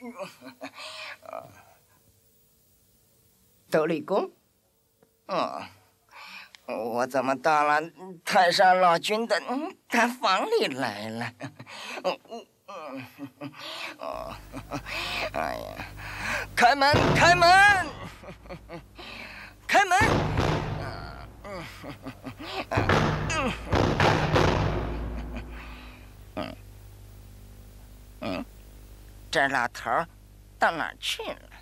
斗笠公，我怎么到了太上老君的他房里来了？哎呀，开门，开门，开门！这老头到哪儿去了？